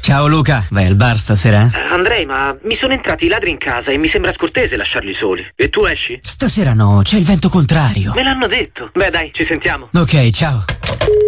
Ciao Luca, vai al bar stasera? Andrei, ma mi sono entrati i ladri in casa e mi sembra scortese lasciarli soli. E tu esci? Stasera no, c'è il vento contrario. Me l'hanno detto. Beh dai, ci sentiamo. Ok, ciao.